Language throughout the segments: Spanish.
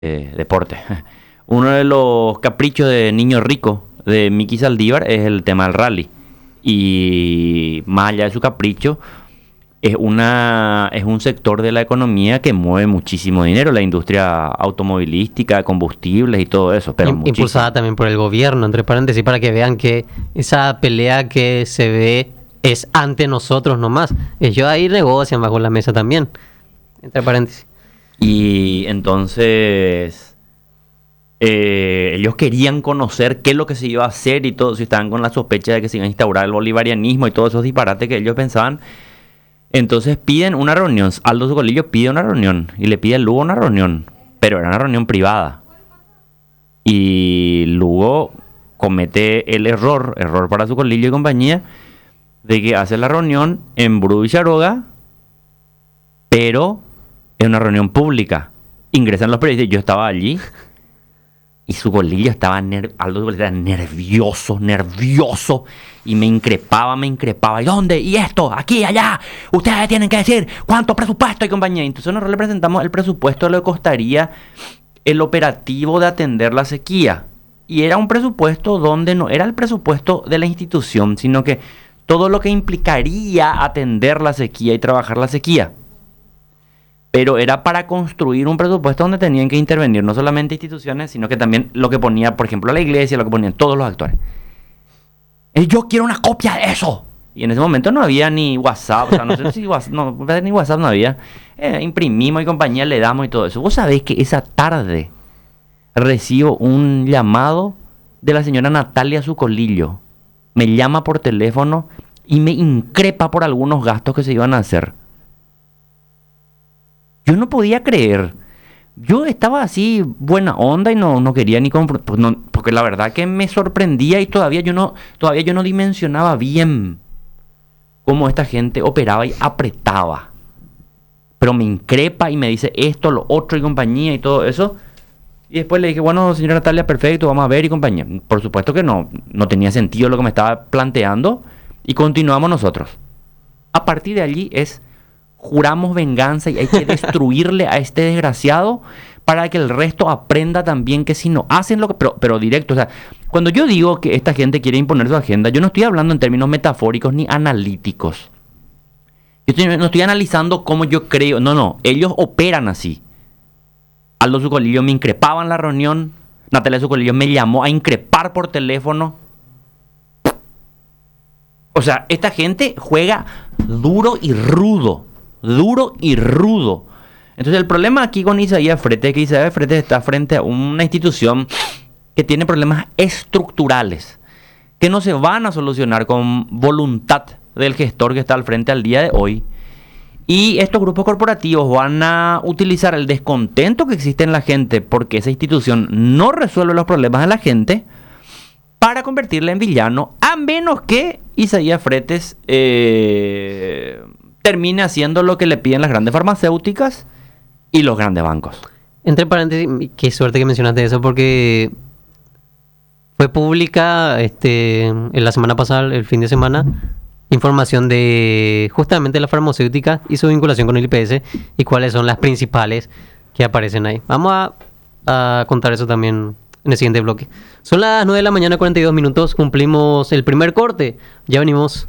deporte. Uno de los caprichos de niño rico de Miki Saldívar es el tema del rally. Y más allá de su capricho, es un sector de la economía que mueve muchísimo dinero, la industria automovilística, combustibles y todo eso, pero impulsada también por el gobierno, entre paréntesis, para que vean que esa pelea que se ve es ante nosotros nomás. Ellos ahí negocian bajo la mesa también, entre paréntesis. Y entonces ellos querían conocer qué es lo que se iba a hacer y todo, si estaban con la sospecha de que se iba a instaurar el bolivarianismo y todos esos disparates que ellos pensaban. Entonces piden una reunión. Aldo Socolillo pide una reunión y le pide a Lugo una reunión, pero era una reunión privada. Y Lugo comete el error para Socolillo y compañía, de que hace la reunión en Bru y Charoga, pero es una reunión pública. Ingresan los periodistas, yo estaba allí. Y Socolillo estaba Aldo Socolillo era nervioso. Y me increpaba. ¿Y dónde? ¿Y esto? ¿Aquí? ¿Allá? Ustedes tienen que decir cuánto presupuesto y compañía. Entonces nosotros le presentamos el presupuesto de lo que costaría el operativo de atender la sequía. Y era un presupuesto donde no era el presupuesto de la institución, sino que todo lo que implicaría atender la sequía y trabajar la sequía. Pero era para construir un presupuesto donde tenían que intervenir no solamente instituciones, sino que también lo que ponía, por ejemplo, la iglesia, lo que ponían todos los actores. Yo quiero una copia de eso. Y en ese momento no había ni WhatsApp, o sea, no sé si ni WhatsApp no había. Imprimimos y compañía, le damos y todo eso. Vos sabés que esa tarde recibo un llamado de la señora Natalia Socolillo. Me llama por teléfono y me increpa por algunos gastos que se iban a hacer. Yo no podía creer. Yo estaba así buena onda y no quería ni porque la verdad que me sorprendía y todavía yo no dimensionaba bien cómo esta gente operaba y apretaba. Pero me increpa y me dice esto, lo otro y compañía y todo eso. Y después le dije, bueno, señora Natalia, perfecto, vamos a ver y compañía. Por supuesto que no tenía sentido lo que me estaba planteando y continuamos nosotros. A partir de allí juramos venganza y hay que destruirle a este desgraciado para que el resto aprenda también que si no hacen lo que... Pero directo, o sea, cuando yo digo que esta gente quiere imponer su agenda, yo no estoy hablando en términos metafóricos ni analíticos. No estoy analizando cómo yo creo, no, ellos operan así. Aldo Socolillo me increpaba en la reunión, Natalia Socolillo me llamó a increpar por teléfono. O sea, esta gente juega duro y rudo. Entonces el problema aquí con Isaías Fretes es que Isaías Fretes está frente a una institución que tiene problemas estructurales que no se van a solucionar con voluntad del gestor que está al frente al día de hoy. Y estos grupos corporativos van a utilizar el descontento que existe en la gente porque esa institución no resuelve los problemas de la gente para convertirla en villano, a menos que Isaías Fretes termine haciendo lo que le piden las grandes farmacéuticas y los grandes bancos. Entre paréntesis, qué suerte que mencionaste eso, porque fue pública en la semana pasada, el fin de semana, información de justamente la farmacéutica y su vinculación con el IPS y cuáles son las principales que aparecen ahí. Vamos a contar eso también en el siguiente bloque. Son las 9 de la mañana, 42 minutos, cumplimos el primer corte, ya venimos.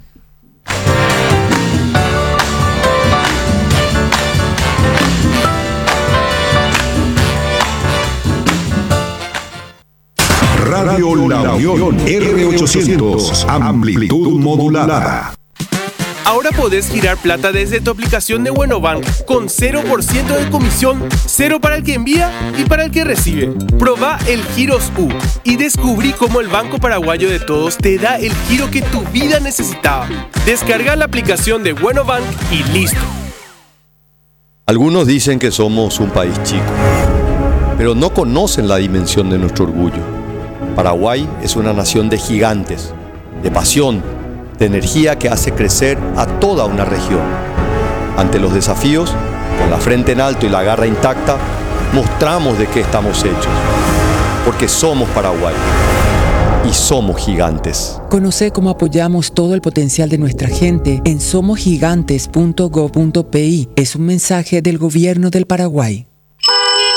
Radio La Unión R800, amplitud modulada. Ahora podés girar plata desde tu aplicación de Buenobank con 0% de comisión, cero para el que envía y para el que recibe. Probá el Giros U y descubrí cómo el Banco Paraguayo de Todos te da el giro que tu vida necesitaba. Descarga la aplicación de Buenobank y listo. Algunos dicen que somos un país chico, pero no conocen la dimensión de nuestro orgullo. Paraguay es una nación de gigantes, de pasión, de energía que hace crecer a toda una región. Ante los desafíos, con la frente en alto y la garra intacta, mostramos de qué estamos hechos. Porque somos Paraguay y somos gigantes. Conoce cómo apoyamos todo el potencial de nuestra gente en somosgigantes.gov.pi. Es un mensaje del Gobierno del Paraguay.